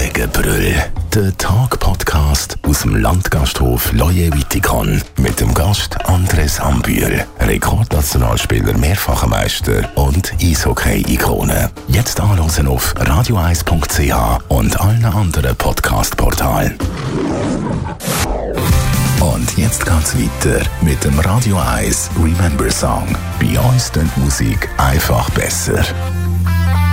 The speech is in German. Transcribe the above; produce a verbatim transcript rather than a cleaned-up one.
Gegenbrüll. Der Tag-Podcast aus dem Landgasthof Loje Wittikon. Mit dem Gast Andres Ambühl, Rekordnationalspieler, mehrfacher Meister und Eishockey-Ikone. Jetzt anhören auf radio eis punkt c h und allen anderen Podcast-Portalen. Und jetzt geht's weiter mit dem Radio eins Remember Song. Bei uns klingt Musik einfach besser.